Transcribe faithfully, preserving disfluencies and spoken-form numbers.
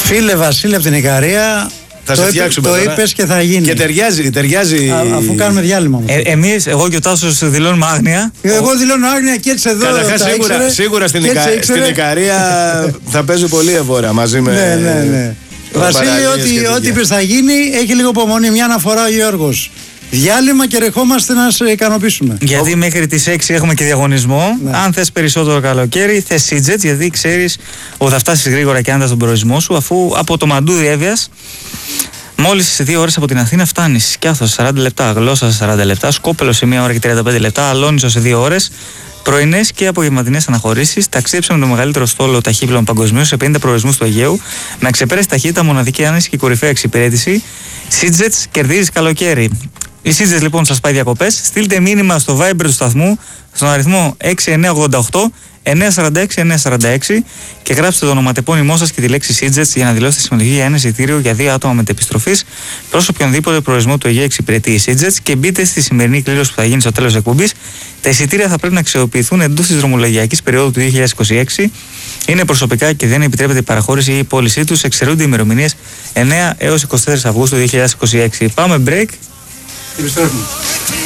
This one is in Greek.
Φίλε Βασίλη από την Ικαρία. Θα το, είπε, το είπες και θα γίνει. Και ταιριάζει. ταιριάζει... Α, αφού κάνουμε διάλειμμα. Ε, εμείς, εγώ και ο Τάσος δηλώνουμε άγνοια. Εγώ δηλώνω άγνοια και έτσι εδώ. Καταρχάς σίγουρα, ήξερε, σίγουρα στην, Ικα... στην Ικαρία θα παίζει πολύ εφόρα μαζί με. Ναι, ναι, ναι. Βασίλη, ό,τι, ό,τι είπες θα γίνει, έχει λίγο υπομονή. Μια αναφορά ο Γιώργος. Διάλειμμα και ερχόμαστε να σε ικανοποιήσουμε. Γιατί ο... μέχρι τις έξι έχουμε και διαγωνισμό. Ναι. Αν θες περισσότερο καλοκαίρι, θες Σίτζετς, γιατί ξέρεις ότι θα φτάσεις γρήγορα και άντα στον προορισμό σου, αφού από το Μαντούδι Εύβοιας μόλις σε δύο ώρες από την Αθήνα φτάνεις. Κιάθος σαράντα λεπτά, Γλώσσα σαράντα λεπτά, Σκόπελο σε μία ώρα και τριάντα πέντε λεπτά, Αλόνισο σε δύο ώρες. Πρωινές και απογευματινές αναχωρήσεις. Ταξίδεψε με το μεγαλύτερο στόλο ταχύπλων παγκοσμίως σε πενήντα προορισμούς του Αιγαίου. Με αξεπέραστη ταχύτητα, μοναδική άνεση και κορυφαία εξυπηρέτηση. Σίτζετς, κερδίζεις καλοκαίρι. Η Σίτζετς λοιπόν σας πάει διακοπές. Στείλτε μήνυμα στο Viber του σταθμού στον αριθμό έξι εννιά ογδόντα οκτώ εννιά σαράντα έξι εννιά σαράντα έξι και γράψτε το ονοματεπώνυμό σας και τη λέξη Σίτζετς για να δηλώσετε συμμετοχή για ένα εισιτήριο για δύο άτομα μετεπιστροφής προς οποιονδήποτε προορισμό του Αιγαίου εξυπηρετεί η Σίτζετς και μπείτε στη σημερινή κλήρωση που θα γίνει στο τέλος της εκπομπής. Τα εισιτήρια θα πρέπει να αξιοποιηθούν εντός της δρομολογιακής περίοδου του δύο χιλιάδες είκοσι έξι. Είναι προσωπικά και δεν επιτρέπεται η παραχώρηση ή η πώλησή τους. Εξαιρούνται οι ημερομηνίες εννέα έως είκοσι τέσσερα Αυγούστου δύο χιλιάδες είκοσι έξι. Πάμε break. Επιστρέφουμε.